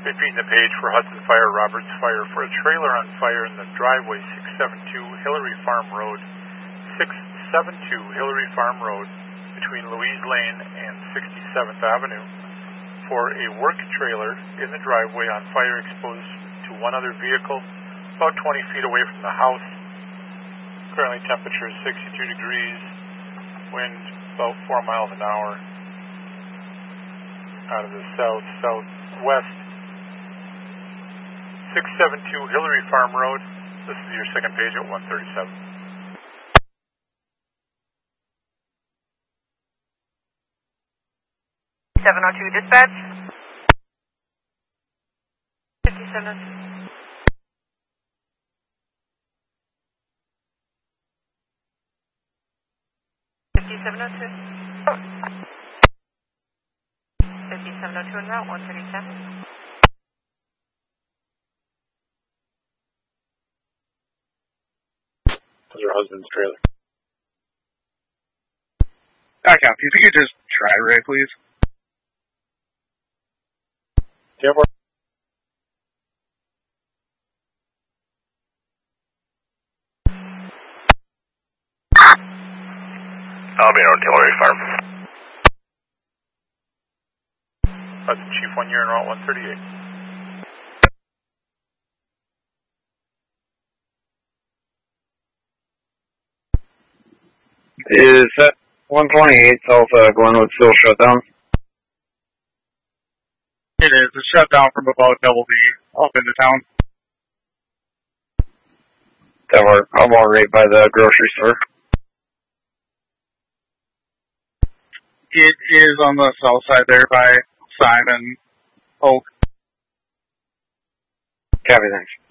Repeating the page for Hudson Fire, Roberts Fire, for a trailer on fire in the driveway 672 Hillary Farm Road, 672 Hillary Farm Road, between Louise Lane and 67th Avenue, for a work trailer in the driveway on fire exposed to one other vehicle, about 20 feet away from the house. Currently temperature is 62 degrees, wind about 4 miles an hour out of the south-southwest. 672 Hillary Farm Road. This is your second page at 137. Dispatch. 5702. 5702. 5702 en route 137. That's your husband's trailer. I copy. If you could just try Ray, please. Yeah, I'll be on Hillary Farm. Hudson Chief 1 year en route 138. Is that 128 South Glenwood still shut down? It is. It's shut down from about Double B up into town. That were about right by the grocery store. It is on the south side there by Simon Oak. Copy, thanks.